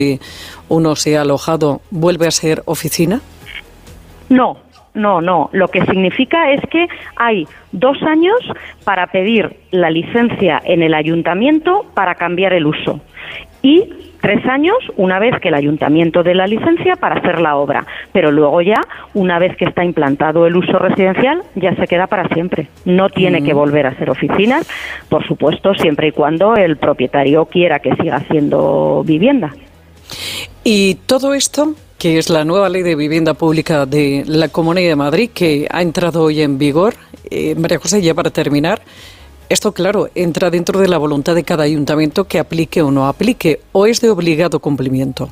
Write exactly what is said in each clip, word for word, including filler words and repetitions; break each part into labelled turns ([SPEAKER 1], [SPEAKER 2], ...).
[SPEAKER 1] uno se ha alojado, ¿vuelve a ser oficina?
[SPEAKER 2] No, no, no. Lo que significa es que hay dos años para pedir la licencia en el ayuntamiento para cambiar el uso y tres años una vez que el ayuntamiento dé la licencia para hacer la obra. Pero luego ya, una vez que está implantado el uso residencial, ya se queda para siempre. No tiene mm. que volver a ser oficinas, por supuesto, siempre y cuando el propietario quiera que siga siendo vivienda.
[SPEAKER 1] Y todo esto, que es la nueva ley de vivienda pública de la Comunidad de Madrid, que ha entrado hoy en vigor, eh, María José, ya para terminar, esto, claro, entra dentro de la voluntad de cada ayuntamiento que aplique o no aplique, o es de obligado cumplimiento.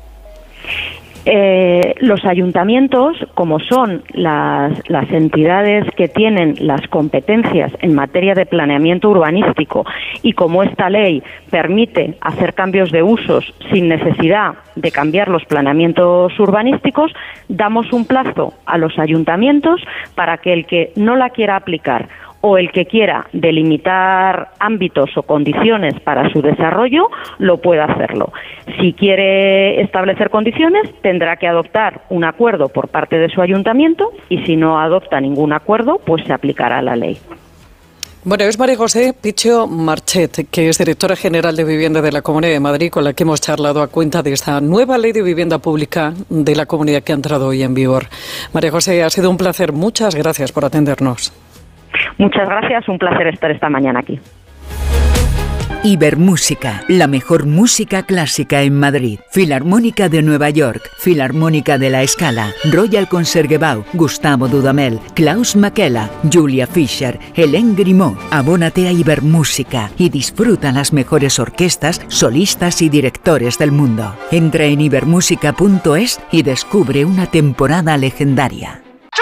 [SPEAKER 2] Eh, los ayuntamientos, como son las, las entidades que tienen las competencias en materia de planeamiento urbanístico y como esta ley permite hacer cambios de usos sin necesidad de cambiar los planeamientos urbanísticos, damos un plazo a los ayuntamientos para que el que no la quiera aplicar o el que quiera delimitar ámbitos o condiciones para su desarrollo, lo pueda hacerlo. Si quiere establecer condiciones, tendrá que adoptar un acuerdo por parte de su ayuntamiento y si no adopta ningún acuerdo, pues se aplicará la ley.
[SPEAKER 1] Bueno, es María José Picho Marchet, que es directora general de Vivienda de la Comunidad de Madrid, con la que hemos charlado a cuenta de esta nueva ley de vivienda pública de la comunidad que ha entrado hoy en vigor. María José, ha sido un placer. Muchas gracias por atendernos.
[SPEAKER 2] Muchas gracias, un placer estar esta mañana aquí.
[SPEAKER 3] Ibermúsica, la mejor música clásica en Madrid. Filarmónica de Nueva York, Filarmónica de La Scala, Royal Concertgebouw, Gustavo Dudamel, Klaus Makela, Julia Fischer, Hélène Grimaud. Abónate a Ibermúsica y disfruta las mejores orquestas, solistas y directores del mundo. Entra en ibermúsica punto es y descubre una temporada legendaria.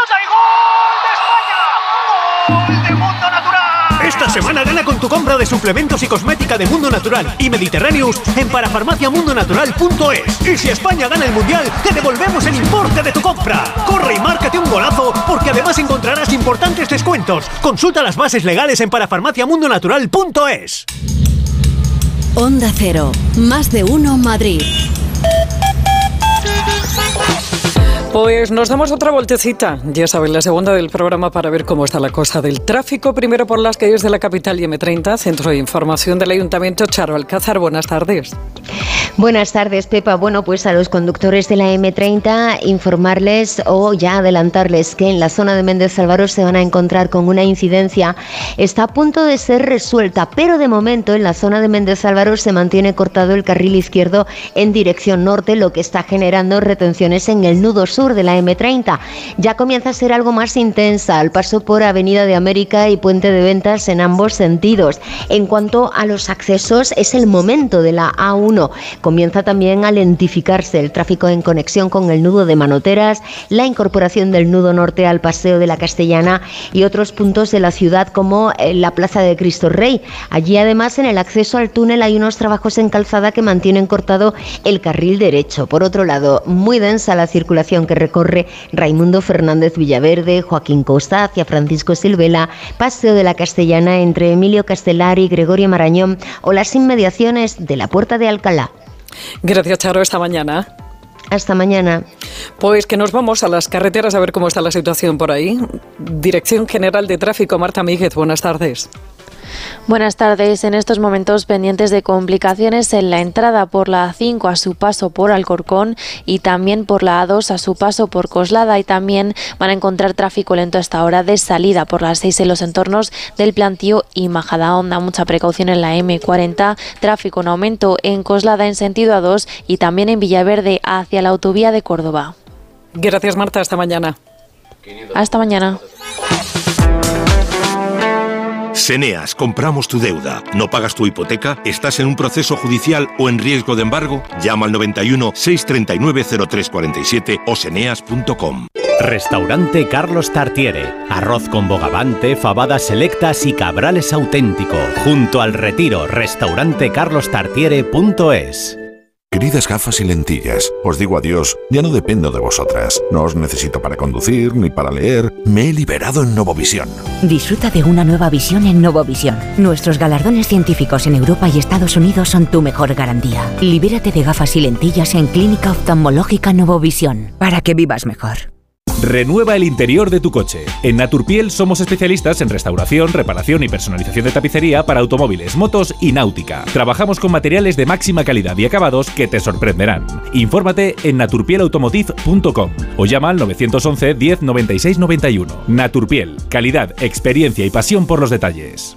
[SPEAKER 4] Esta semana gana con tu compra de suplementos y cosmética de Mundo Natural y Mediterráneos en parafarmacia mundo natural punto es. Y si España gana el Mundial, te devolvemos el importe de tu compra. Corre y márcate un golazo, porque además encontrarás importantes descuentos. Consulta las bases legales en parafarmacia mundo natural punto es.
[SPEAKER 5] Onda Cero, más de uno Madrid.
[SPEAKER 1] Pues nos damos otra voltecita, ya saben, la segunda del programa para ver cómo está la cosa del tráfico. Primero por las calles de la capital y eme treinta, Centro de Información del Ayuntamiento. Charo Alcázar, buenas tardes.
[SPEAKER 6] Buenas tardes, Pepa. Bueno, pues a los conductores de la eme treinta informarles o ya adelantarles que en la zona de Méndez Álvaro se van a encontrar con una incidencia. Está a punto de ser resuelta, pero de momento en la zona de Méndez Álvaro se mantiene cortado el carril izquierdo en dirección norte, lo que está generando retenciones en el nudo sur de la eme treinta. Ya comienza a ser algo más intensa al paso por Avenida de América y Puente de Ventas en ambos sentidos. En cuanto a los accesos, es el momento de la A uno. Comienza también a lentificarse el tráfico en conexión con el nudo de Manoteras, la incorporación del nudo norte al Paseo de la Castellana y otros puntos de la ciudad como la Plaza de Cristo Rey. Allí además en el acceso al túnel hay unos trabajos en calzada que mantienen cortado el carril derecho. Por otro lado, muy densa la circulación que recorre Raimundo Fernández Villaverde, Joaquín Costa hacia Francisco Silvela, Paseo de la Castellana entre Emilio Castelar y Gregorio Marañón o las inmediaciones de la Puerta de Alcalá.
[SPEAKER 1] Gracias, Charo, esta mañana.
[SPEAKER 6] Hasta mañana.
[SPEAKER 1] Pues que nos vamos a las carreteras a ver cómo está la situación por ahí. Dirección General de Tráfico, Marta Míguez, buenas tardes.
[SPEAKER 7] Buenas tardes. En estos momentos pendientes de complicaciones en la entrada por la A cinco a su paso por Alcorcón y también por la A dos a su paso por Coslada, y también van a encontrar tráfico lento a esta hora de salida por la seis en los entornos del Plantío y Majadahonda. Mucha precaución en la eme cuarenta, tráfico en aumento en Coslada en sentido A dos y también en Villaverde hacia la autovía de Córdoba.
[SPEAKER 1] Gracias, Marta. Hasta mañana.
[SPEAKER 7] Hasta mañana.
[SPEAKER 8] Seneas, compramos tu deuda. ¿No pagas tu hipoteca? ¿Estás en un proceso judicial o en riesgo de embargo? Llama al noventa y uno, seiscientos treinta y nueve, cero tres cuarenta y siete o seneas punto com.
[SPEAKER 9] Restaurante Carlos Tartiere. Arroz con bogavante, fabadas selectas y cabrales auténtico. Junto al Retiro, restaurante carlos tartiere punto es.
[SPEAKER 10] Queridas gafas y lentillas, os digo adiós, ya no dependo de vosotras. No os necesito para conducir ni para leer. Me he liberado en Novovisión.
[SPEAKER 11] Disfruta de una nueva visión en Novovisión. Nuestros galardones científicos en Europa y Estados Unidos son tu mejor garantía. Libérate de gafas y lentillas en Clínica Oftalmológica Novovisión, para que vivas mejor.
[SPEAKER 12] Renueva el interior de tu coche. En Naturpiel somos especialistas en restauración, reparación y personalización de tapicería para automóviles, motos y náutica. Trabajamos con materiales de máxima calidad y acabados que te sorprenderán. Infórmate en naturpiel automotive punto com o llama al nueve once diez noventa y seis noventa y uno. Naturpiel, calidad, experiencia y pasión por los detalles.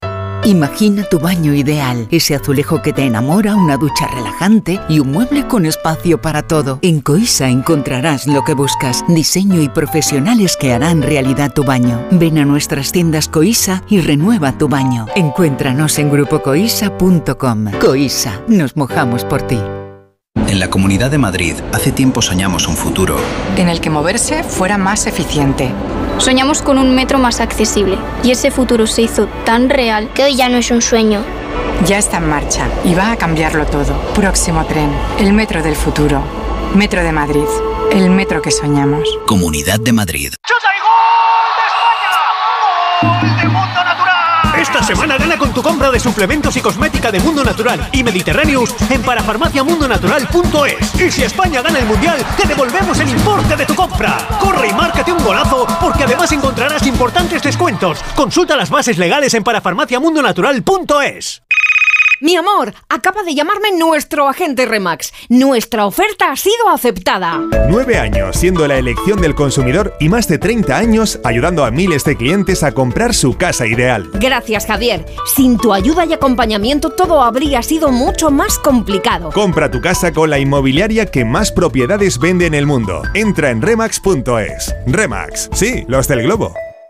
[SPEAKER 3] Imagina tu baño ideal, ese azulejo que te enamora, una ducha relajante y un mueble con espacio para todo. En Coisa encontrarás lo que buscas, diseño y profesionales que harán realidad tu baño. Ven a nuestras tiendas Coisa y renueva tu baño. Encuéntranos en grupo coisa punto com. Coisa, nos mojamos por ti.
[SPEAKER 13] En la Comunidad de Madrid, hace tiempo soñamos un futuro
[SPEAKER 14] en el que moverse fuera más eficiente.
[SPEAKER 15] Soñamos con un metro más accesible y ese futuro se hizo tan real que hoy ya no es un sueño.
[SPEAKER 14] Ya está en marcha y va a cambiarlo todo. Próximo tren, el metro del futuro. Metro de Madrid, el metro que soñamos.
[SPEAKER 13] Comunidad de Madrid.
[SPEAKER 4] ¡Chuta y gol de España! ¡Gol de Mundo Natural! Esta semana gana con tu compra de suplementos y cosmética de Mundo Natural y Mediterráneos en parafarmacia mundo natural punto es. Y si España gana el Mundial, te devolvemos el importe de tu compra. Corre y márcate un golazo, porque además encontrarás importantes descuentos. Consulta las bases legales en parafarmacia mundo natural punto es.
[SPEAKER 16] Mi amor, acaba de llamarme nuestro agente Remax. Nuestra oferta ha sido aceptada.
[SPEAKER 17] Nueve años siendo la elección del consumidor y más de treinta años ayudando a miles de clientes a comprar su casa ideal.
[SPEAKER 16] Gracias, Javier. Sin tu ayuda y acompañamiento todo habría sido mucho más complicado.
[SPEAKER 17] Compra tu casa con la inmobiliaria que más propiedades vende en el mundo. Entra en remax punto es. Remax, sí, los del globo.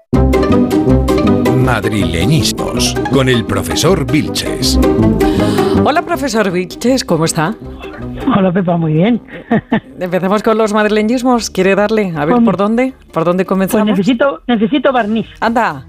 [SPEAKER 8] Madrileñismos, con el profesor Vilches.
[SPEAKER 1] Hola, profesor Vilches, ¿cómo está?
[SPEAKER 18] Hola, Pepa, muy bien.
[SPEAKER 1] Empezamos con los madrileñismos. ¿Quiere darle? A ver,
[SPEAKER 18] ¿Cómo?
[SPEAKER 1] ¿por dónde? ¿Por dónde comenzamos?
[SPEAKER 18] Pues necesito, necesito barniz.
[SPEAKER 1] Anda.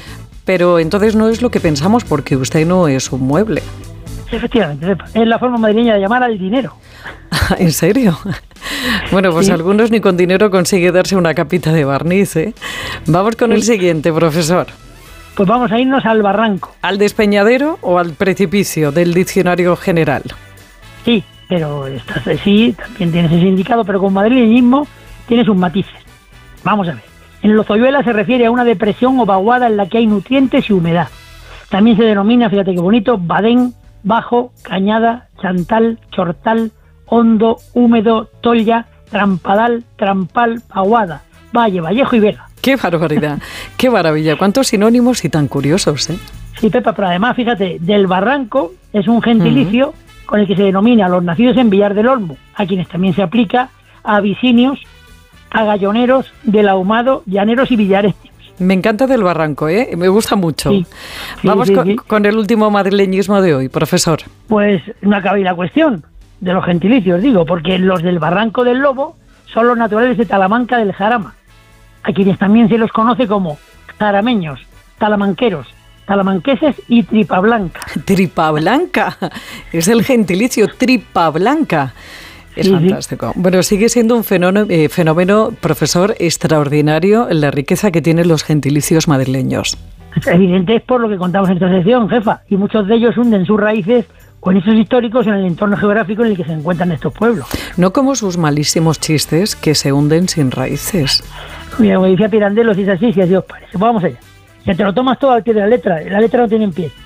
[SPEAKER 1] Pero entonces no es lo que pensamos, porque usted no es un mueble.
[SPEAKER 18] Efectivamente, Pepa. Es la forma madrileña de llamar al dinero.
[SPEAKER 1] ¿En serio? Bueno, pues
[SPEAKER 18] Sí.
[SPEAKER 1] algunos ni con dinero consigue darse una capita de barniz, ¿eh? Vamos con
[SPEAKER 18] Sí.
[SPEAKER 1] el siguiente, profesor.
[SPEAKER 18] Pues vamos a irnos al barranco.
[SPEAKER 1] ¿Al despeñadero o al precipicio del diccionario general?
[SPEAKER 18] Sí, pero estás, sí, también tienes ese indicado, pero con madrileñismo tiene sus matices. Vamos a ver. En Lozoyuela se refiere a una depresión o vaguada en la que hay nutrientes y humedad. También se denomina, fíjate qué bonito, badén, bajo, cañada, chantal, chortal, hondo, húmedo, tolla, trampadal, trampal, vaguada, valle, vallejo y vega.
[SPEAKER 1] ¡Qué barbaridad! ¡Qué maravilla! ¿Cuántos sinónimos y tan curiosos, eh?
[SPEAKER 18] Sí, Pepa, pero además, fíjate, del barranco es un gentilicio uh-huh. con el que se denomina a los nacidos en Villar del Olmo, a quienes también se aplica a abisinios, a galloneros, del ahumado, llaneros y villareños.
[SPEAKER 1] Me encanta del barranco, ¿eh? Me gusta mucho.
[SPEAKER 18] Sí, sí,
[SPEAKER 1] Vamos
[SPEAKER 18] sí,
[SPEAKER 1] con,
[SPEAKER 18] sí.
[SPEAKER 1] con el último madrileñismo de hoy, profesor.
[SPEAKER 18] Pues no acaba ahí la cuestión de los gentilicios, digo, porque los del Barranco del Lobo son los naturales de Talamanca del Jarama, a quienes también se los conoce como jarameños, talamanqueros, talamanqueses y tripa blanca.
[SPEAKER 1] Tripa blanca, es el gentilicio tripa blanca. Es
[SPEAKER 18] Sí,
[SPEAKER 1] fantástico. Sí. Bueno, sigue siendo un fenómeno, eh, fenómeno, profesor, extraordinario la riqueza que tienen los gentilicios madrileños.
[SPEAKER 18] Evidente es por lo que contamos en esta sección, jefa, y muchos de ellos hunden sus raíces con hechos históricos en el entorno geográfico en el que se encuentran estos pueblos.
[SPEAKER 1] No como sus malísimos chistes que se hunden sin raíces.
[SPEAKER 18] Mira, como decía Pirandello, si es así, si así os parece. Pues vamos allá. Ya te lo tomas todo al pie de la letra. La letra no tiene pie.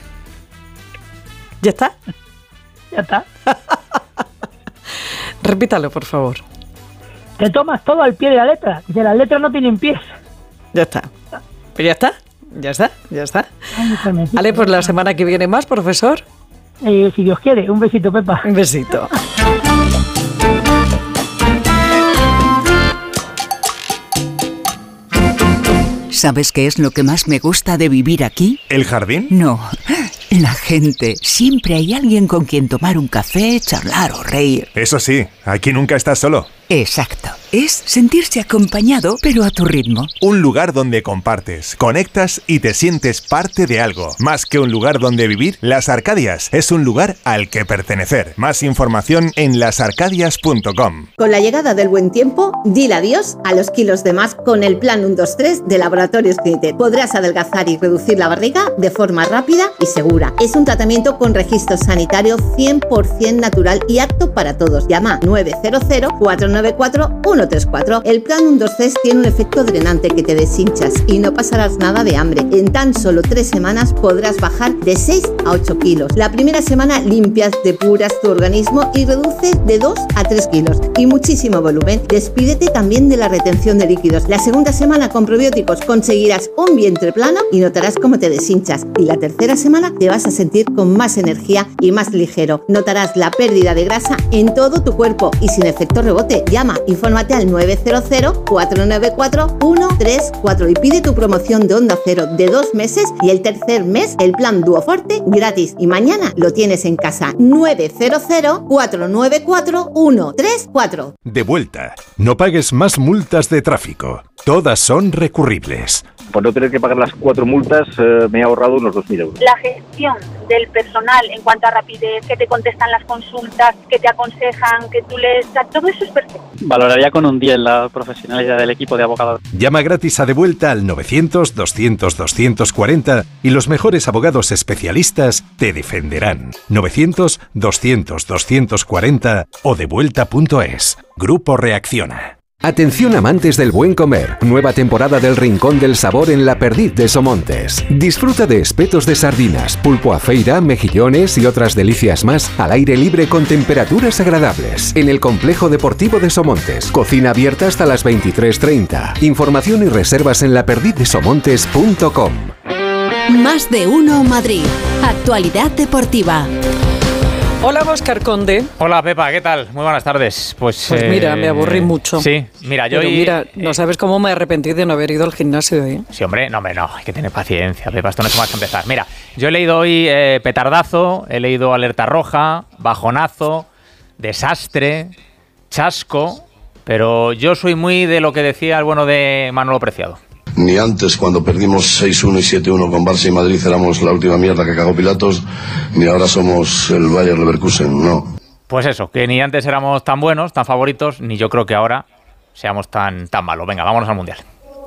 [SPEAKER 1] ¿Ya está?
[SPEAKER 18] Ya está.
[SPEAKER 1] Repítalo, por favor.
[SPEAKER 18] Te tomas todo al pie de la letra. Dice, las letras no tienen pies.
[SPEAKER 1] Ya está. ¿Pero ya está? Ya está, ya está. Vale, pues la semana que viene más, profesor.
[SPEAKER 18] Eh, si Dios quiere. Un besito, Pepa.
[SPEAKER 1] Un besito.
[SPEAKER 3] ¿Sabes qué es lo que más me gusta de vivir aquí?
[SPEAKER 17] ¿El jardín?
[SPEAKER 3] No, la gente. Siempre hay alguien con quien tomar un café, charlar o reír.
[SPEAKER 17] Eso sí, aquí nunca estás solo.
[SPEAKER 3] Exacto. Es sentirse acompañado, pero a tu ritmo.
[SPEAKER 17] Un lugar donde compartes, conectas y te sientes parte de algo. Más que un lugar donde vivir, Las Arcadias es un lugar al que pertenecer. Más información en las arcadias punto com.
[SPEAKER 19] Con la llegada del buen tiempo, dile adiós a los kilos de más con el plan uno dos tres de Laboratorios Clínicos. Podrás adelgazar y reducir la barriga de forma rápida y segura. Es un tratamiento con registro sanitario cien por ciento natural y apto para todos. Llama nueve cero cero, cuatro nueve cuatro, uno tres cuatro. El plan uno dos tres tiene un efecto drenante que te deshinchas y no pasarás nada de hambre. En tan solo tres semanas podrás bajar de seis a ocho kilos. La primera semana limpias, depuras tu organismo y reduces de dos a tres kilos y muchísimo volumen. Despídete también de la retención de líquidos. La segunda semana con probióticos conseguirás un vientre plano y notarás cómo te deshinchas. Y la tercera semana te vas a sentir con más energía y más ligero. Notarás la pérdida de grasa en todo tu cuerpo y sin efecto rebote. Llama, infórmate al nueve cero cero, cuatro nueve cuatro, uno tres cuatro y pide tu promoción de Onda Cero de dos meses y el tercer mes el plan Duoforte gratis. Y mañana lo tienes en casa. nueve cero cero, cuatro nueve cuatro, uno tres cuatro.
[SPEAKER 20] De vuelta. No pagues más multas de tráfico. Todas son recurribles.
[SPEAKER 21] Por no tener que pagar las cuatro multas, eh, me he ahorrado unos dos mil euros.
[SPEAKER 22] La gestión del personal en cuanto a rapidez, que te contestan las consultas, que te aconsejan, que tú les... Todo eso es perfecto.
[SPEAKER 23] Valoraría con un diez la profesionalidad del equipo de abogados.
[SPEAKER 20] Llama gratis a De Vuelta al novecientos, doscientos, doscientos cuarenta y los mejores abogados especialistas te defenderán. novecientos, doscientos, doscientos cuarenta o devuelta punto es. Grupo Reacciona.
[SPEAKER 24] Atención amantes del buen comer, nueva temporada del Rincón del Sabor en La Perdiz de Somontes. Disfruta de espetos de sardinas, pulpo a feira, mejillones y otras delicias más al aire libre con temperaturas agradables. En el Complejo Deportivo de Somontes, cocina abierta hasta las veintitrés treinta. Información y reservas en la perdiz de somontes punto com.
[SPEAKER 5] Más de uno Madrid. Actualidad deportiva.
[SPEAKER 1] Hola, Óscar Conde.
[SPEAKER 25] Hola, Pepa, ¿qué tal? Muy buenas tardes. Pues,
[SPEAKER 1] pues mira, eh, me aburrí mucho.
[SPEAKER 25] Sí, mira, yo...
[SPEAKER 1] Pero
[SPEAKER 25] y,
[SPEAKER 1] mira, no
[SPEAKER 25] eh,
[SPEAKER 1] sabes cómo me arrepentí de no haber ido al gimnasio hoy.
[SPEAKER 25] Sí, hombre, no, hombre, no, hay que tener paciencia, Pepa, esto no es más que empezar. Mira, yo he leído hoy eh, petardazo, he leído alerta roja, bajonazo, desastre, chasco, pero yo soy muy de lo que decía el bueno de Manolo Preciado.
[SPEAKER 26] Ni antes, cuando perdimos seis uno y siete uno con Barça y Madrid, éramos la última mierda que cagó Pilatos, ni ahora somos el Bayer Leverkusen, no.
[SPEAKER 25] Pues eso, que ni antes éramos tan buenos, tan favoritos, ni yo creo que ahora seamos tan, tan malos. Venga, vámonos al Mundial.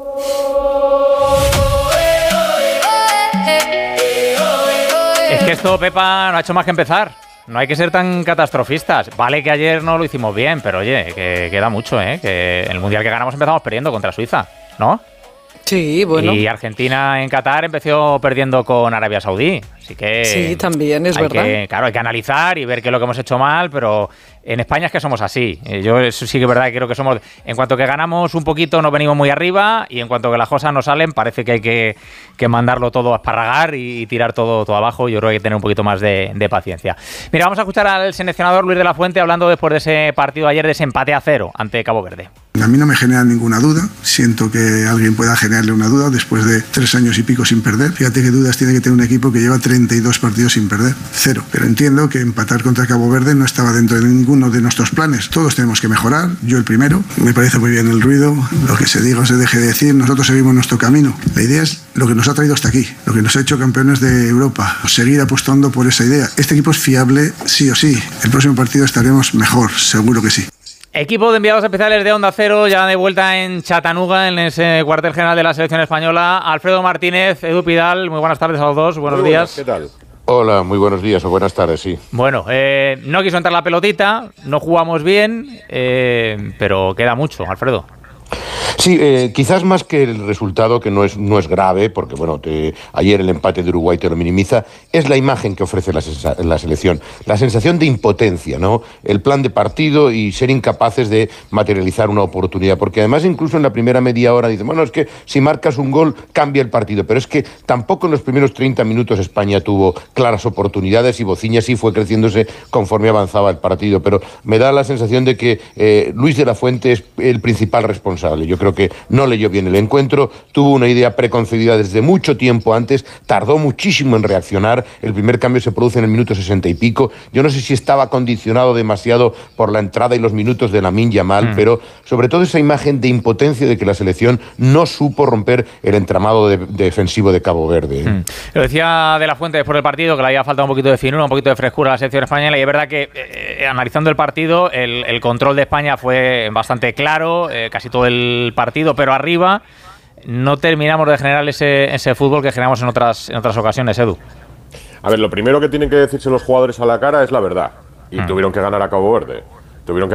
[SPEAKER 25] Es que esto, Pepa, no ha hecho más que empezar. No hay que ser tan catastrofistas. Vale que ayer no lo hicimos bien, pero oye, que queda mucho, ¿eh? Que en el Mundial que ganamos empezamos perdiendo contra Suiza, ¿no?
[SPEAKER 1] Sí, bueno.
[SPEAKER 25] Y Argentina en Qatar empezó perdiendo con Arabia Saudí. Así que...
[SPEAKER 1] Sí, también, es
[SPEAKER 25] hay
[SPEAKER 1] verdad.
[SPEAKER 25] Que, claro, hay que analizar y ver qué es lo que hemos hecho mal, pero en España es que somos así. Yo eso sí que es verdad que creo que somos... En cuanto que ganamos un poquito nos venimos muy arriba y en cuanto que las cosas no salen parece que hay que, que mandarlo todo a esparragar y, y tirar todo, todo abajo. Yo creo que hay que tener un poquito más de, de paciencia. Mira, vamos a escuchar al seleccionador Luis de la Fuente hablando después de ese partido ayer de ese empate a cero ante Cabo Verde.
[SPEAKER 27] A mí no me genera ninguna duda. Siento que alguien pueda generarle una duda después de tres años y pico sin perder. Fíjate qué dudas tiene que tener un equipo que lleva treinta y dos partidos sin perder. Cero. Pero entiendo que empatar contra Cabo Verde no estaba dentro de ninguno de nuestros planes. Todos tenemos que mejorar. Yo el primero. Me parece muy bien el ruido. Lo que se diga o se deje de decir. Nosotros seguimos nuestro camino. La idea es lo que nos ha traído hasta aquí. Lo que nos ha hecho campeones de Europa. Seguir apostando por esa idea. Este equipo es fiable sí o sí. El próximo partido estaremos mejor. Seguro que sí.
[SPEAKER 25] Equipo de enviados especiales de Onda Cero, ya de vuelta en Chattanooga, en ese cuartel general de la selección española. Alfredo Martínez, Edu Pidal, muy buenas tardes a los dos, buenos
[SPEAKER 28] muy
[SPEAKER 25] días.
[SPEAKER 28] Buenas, ¿qué tal? Hola, muy buenos días o buenas tardes, sí.
[SPEAKER 25] Bueno, eh, no quiso entrar la pelotita, no jugamos bien, eh, pero queda mucho, Alfredo.
[SPEAKER 28] Sí, eh, quizás más que el resultado, que no es, no es grave, porque bueno, te, ayer el empate de Uruguay te lo minimiza, es la imagen que ofrece la, la selección, la sensación de impotencia, ¿no? El plan de partido y ser incapaces de materializar una oportunidad, porque además incluso en la primera media hora dicen, bueno, es que si marcas un gol cambia el partido, pero es que tampoco en los primeros treinta minutos España tuvo claras oportunidades y Bociña sí fue creciéndose conforme avanzaba el partido, pero me da la sensación de que eh, Luis de la Fuente es el principal responsable. Yo creo creo que no leyó bien el encuentro, tuvo una idea preconcebida desde mucho tiempo antes, tardó muchísimo en reaccionar, el primer cambio se produce en el minuto sesenta y pico, yo no sé si estaba condicionado demasiado por la entrada y los minutos de Lamine Yamal, mm. pero sobre todo esa imagen de impotencia de que la selección no supo romper el entramado de, de defensivo de Cabo Verde. ¿eh?
[SPEAKER 25] Mm. Lo decía De La Fuente después del partido, que le había faltado un poquito de finura, un poquito de frescura a la selección española, y es verdad que eh, analizando el partido, el, el control de España fue bastante claro, eh, casi todo el partido, pero arriba no terminamos de generar ese, ese fútbol que generamos en otras, en otras ocasiones, Edu.
[SPEAKER 2] A ver, lo primero que tienen que decirse los jugadores a la cara es la verdad, y mm. tuvieron que ganar a Cabo Verde. Tuvieron que